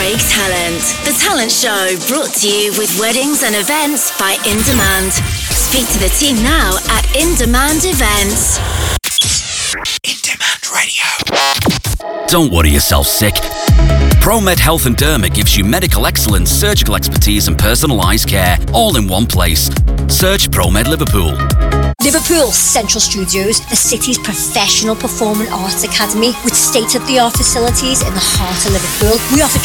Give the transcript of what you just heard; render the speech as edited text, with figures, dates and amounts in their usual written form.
Craig Talent. The Talent Show brought to you with weddings and events by In Demand. Speak to the team now at In Demand Events. In Demand Radio. Don't worry yourself sick. ProMed Health and Derma gives you medical excellence, surgical expertise and personalised care, all in one place. Search ProMed Liverpool. Liverpool Central Studios, the city's professional performing arts academy with state-of-the-art facilities in the heart of Liverpool. We offer